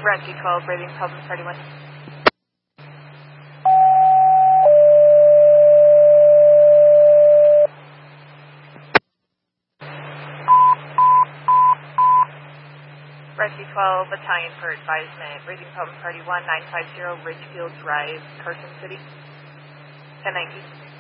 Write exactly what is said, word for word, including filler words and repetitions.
Rescue twelve, rating Pelton thirty-one. Rescue twelve, Battalion for advisement, rating Pelton thirty-one, nine five zero Ridgefield Drive, Carson City. ten nineteen.